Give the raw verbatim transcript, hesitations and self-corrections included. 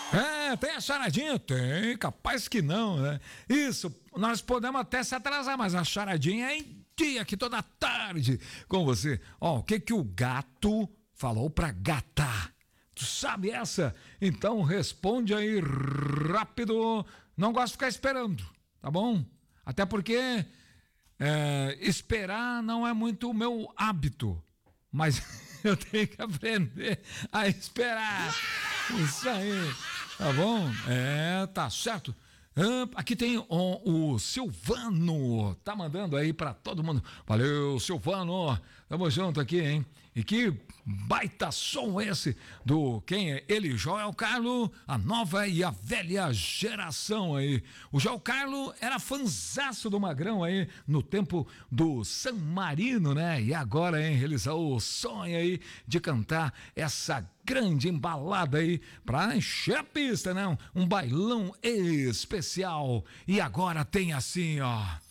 É, tem a charadinha? Tem, capaz que não, né? Isso, nós podemos até se atrasar, mas a charadinha é em dia, aqui toda tarde com você. Ó, o que que o gato falou pra gata? Tu sabe essa? Então responde aí rápido. Não gosto de ficar esperando, tá bom? Até porque é, esperar não é muito o meu hábito, mas eu tenho que aprender a esperar. Isso aí, tá bom? É, tá certo. Ah, aqui tem o, o Silvano, tá mandando aí pra todo mundo. Valeu, Silvano, tamo junto aqui, hein? E que baita som esse do, quem é? Ele, Joel Carlo, a nova e a velha geração aí. O Joel Carlo era fanzaço do Magrão aí no tempo do San Marino, né? E agora, hein, realizou o sonho aí de cantar essa grande embalada aí pra encher a pista, né? Um bailão especial. E agora tem assim, ó.